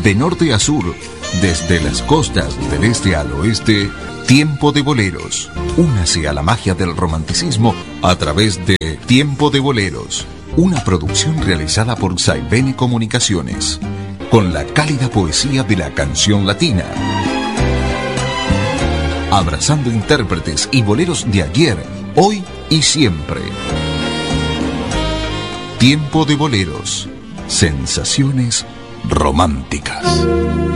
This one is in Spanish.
De norte a sur, desde las costas del este al oeste, Tiempo de Boleros. Únase a la magia del romanticismo a través de Tiempo de Boleros, una producción realizada por Saibene Comunicaciones, con la cálida poesía de la canción latina. Abrazando intérpretes y boleros de ayer, hoy y siempre. Tiempo de Boleros. Sensaciones románticas.